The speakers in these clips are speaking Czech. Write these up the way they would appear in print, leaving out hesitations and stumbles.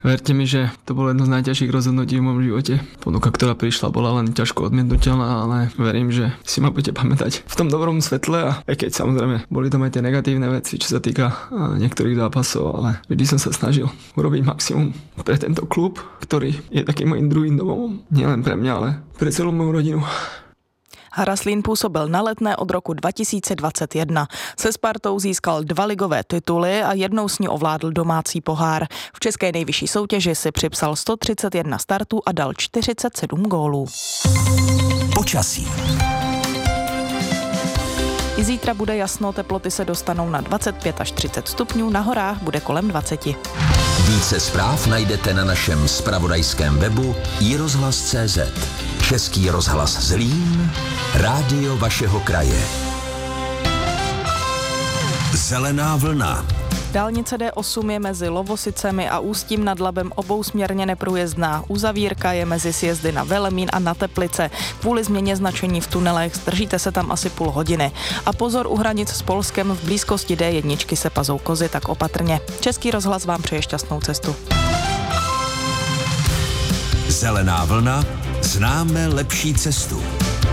Verte mi, že to bolo jedno z najťažších rozhodnutí v mojom živote. Ponuka, ktorá prišla, bola len ťažko odmietnutelná, ale verím, že si ma budete pamätať v tom dobrom svetle, a aj keď samozrejme boli tam aj tie negatívne veci, čo sa týka niektorých zápasov, ale vždy som sa snažil urobiť maximum pre tento klub, ktorý je takým mojím druhým domovom. Nielen pre mňa, ale pre celú moju rodinu. Haraslín působil na Letné od roku 2021. Se Spartou získal 2 ligové tituly a jednou s ní ovládl domácí pohár. V české nejvyšší soutěži si připsal 131 startů a dal 47 gólů. Počasí. I zítra bude jasno, teploty se dostanou na 25 až 30 stupňů, na horách bude kolem 20. Více zpráv najdete na našem zpravodajském webu iRozhlas.cz. Český rozhlas Zlín, rádio vašeho kraje. Zelená vlna. Dálnice D8 je mezi Lovosicemi a Ústím nad Labem obousměrně neprůjezdná. Uzavírka je mezi sjezdy na Velemín a na Teplice. Kvůli změně značení v tunelech zdržíte se tam asi půl hodiny. A pozor, u hranic s Polskem v blízkosti D1 se pazou kozy, tak opatrně. Český rozhlas vám přeje šťastnou cestu. Zelená vlna, známe lepší cestu.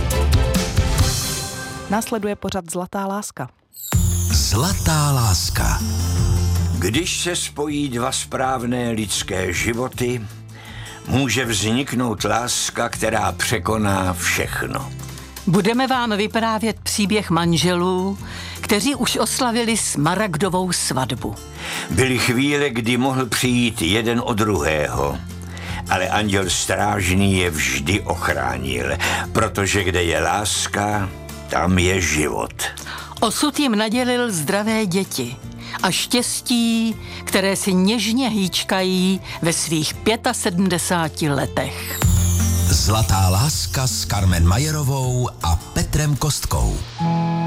Následuje pořad Zlatá láska. Zlatá láska. Když se spojí dva správné lidské životy, může vzniknout láska, která překoná všechno. Budeme vám vyprávět příběh manželů, kteří už oslavili smaragdovou svatbu. Byly chvíle, kdy mohl přijít jeden od druhého, ale anděl strážný je vždy ochránil, protože kde je láska, tam je život. Osud jim nadělil zdravé děti a štěstí, které si něžně hýčkají ve svých 75 letech. Zlatá láska s Carmen Majerovou a Petrem Kostkou.